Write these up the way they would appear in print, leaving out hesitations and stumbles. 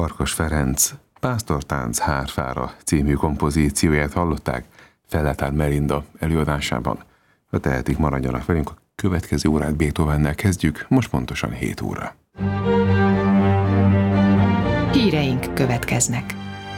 Farkas Ferenc Pásztortánc hárfára című kompozícióját hallották Felletár Melinda előadásában. Ha tehetik, maradjanak velünk, a következő órát Beethovennel kezdjük, most pontosan 7 óra. Híreink következnek.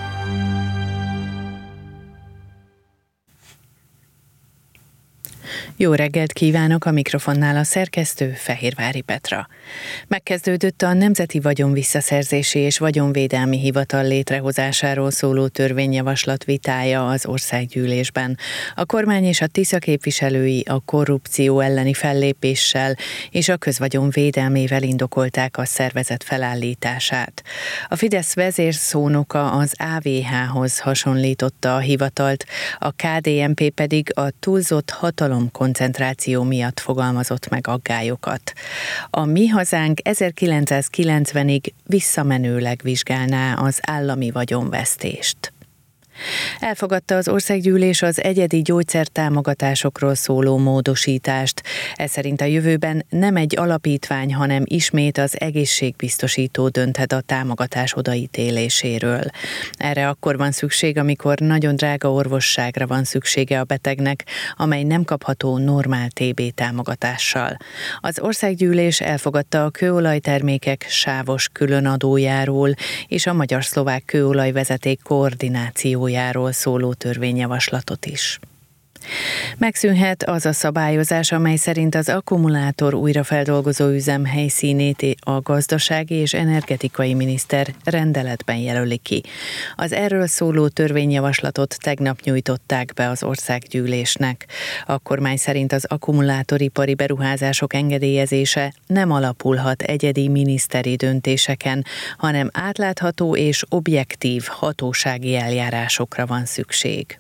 Jó reggelt kívánok, a mikrofonnál a szerkesztő Fehérvári Petra. Megkezdődött a Nemzeti Vagyonvisszaszerzési és Vagyonvédelmi Hivatal létrehozásáról szóló törvényjavaslat vitája az országgyűlésben. A kormány és a Tisza képviselői a korrupció elleni fellépéssel és a közvagyon védelmével indokolták a szervezet felállítását. A Fidesz vezérszónoka az AVH-hoz hasonlította a hivatalt, a KDNP pedig a túlzott hatalomkoncentráció miatt fogalmazott meg aggályokat. A Mi Hazánk 1990-ig visszamenőleg vizsgálná az állami vagyonvesztést. Elfogadta az országgyűlés az egyedi gyógyszertámogatásokról szóló módosítást. Ez szerint a jövőben nem egy alapítvány, hanem ismét az egészségbiztosító dönthet a támogatás odaítéléséről. Erre akkor van szükség, amikor nagyon drága orvosságra van szüksége a betegnek, amely nem kapható normál TB támogatással. Az országgyűlés elfogadta a kőolajtermékek sávos különadójáról és a magyar-szlovák kőolajvezeték koordinációjáról szóló törvényjavaslatot is. Megszűnhet az a szabályozás, amely szerint az akkumulátor újrafeldolgozó üzem helyszínét a gazdasági és energetikai miniszter rendeletben jelöli ki. Az erről szóló törvényjavaslatot tegnap nyújtották be az országgyűlésnek. A kormány szerint az akkumulátoripari beruházások engedélyezése nem alapulhat egyedi miniszteri döntéseken, hanem átlátható és objektív hatósági eljárásokra van szükség.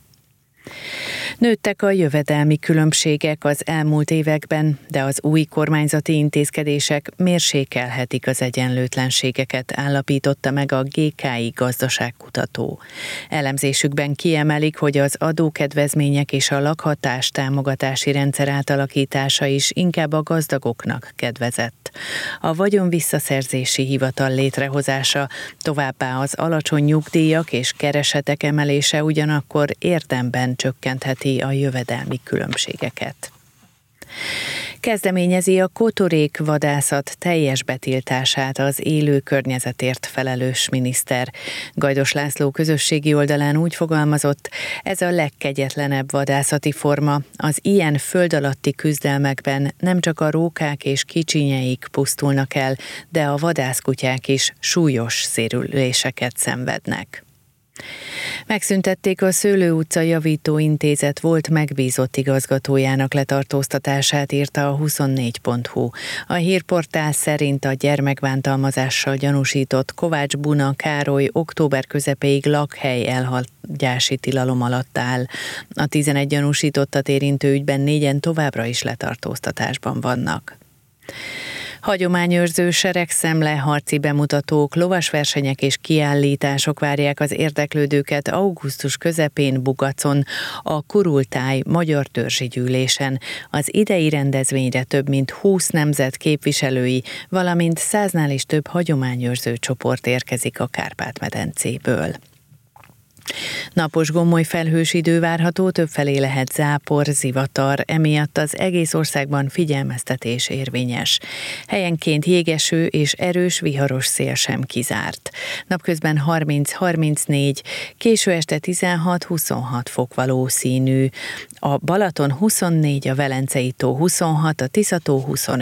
Nőttek a jövedelmi különbségek az elmúlt években, de az új kormányzati intézkedések mérsékelhetik az egyenlőtlenségeket, állapította meg a GKI gazdaságkutató. Elemzésükben kiemelik, hogy az adókedvezmények és a lakhatás támogatási rendszer átalakítása is inkább a gazdagoknak kedvezett. A Vagyonvisszaszerzési Hivatal létrehozása, továbbá az alacsony nyugdíjak és keresetek emelése ugyanakkor érdemben csökkentheti a jövedelmi különbségeket. Kezdeményezi a kotorék vadászat teljes betiltását az élő környezetért felelős miniszter. Gajdos László közösségi oldalán úgy fogalmazott, ez a legkegyetlenebb vadászati forma. Az ilyen föld alatti küzdelmekben nem csak a rókák és kicsinyeik pusztulnak el, de a vadászkutyák is súlyos sérüléseket szenvednek. Megszüntették a Szőlő utca javító intézet volt megbízott igazgatójának letartóztatását, írta a 24.hu. A hírportál szerint a gyermekbántalmazással gyanúsított Kovács Buna Károly október közepéig lakhely elhagyási tilalom alatt áll. A 11 gyanúsítottat érintő ügyben 4-en továbbra is letartóztatásban vannak. Hagyományőrző seregszemle, harci bemutatók, lovasversenyek és kiállítások várják az érdeklődőket augusztus közepén Bugacon, a Kurultáj Magyar Törzsi Gyűlésen. Az idei rendezvényre több mint 20 nemzet képviselői, valamint 100-nál is több hagyományőrző csoport érkezik a Kárpát-medencéből. Napos gomoly felhős idő várható, többfelé lehet zápor, zivatar, emiatt az egész országban figyelmeztetés érvényes. Helyenként jégeső és erős viharos szél sem kizárt. Napközben 30-34, késő este 16-26 fok valószínű. A Balaton 24, a Velencei tó 26, a Tisza tó 25.